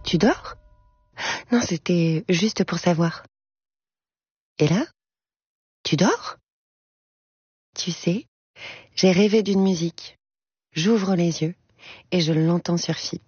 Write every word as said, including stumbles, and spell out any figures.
Tu dors? Non, c'était juste pour savoir. Et là? Tu dors? Tu sais, j'ai rêvé d'une musique. J'ouvre les yeux et je l'entends sur Fi.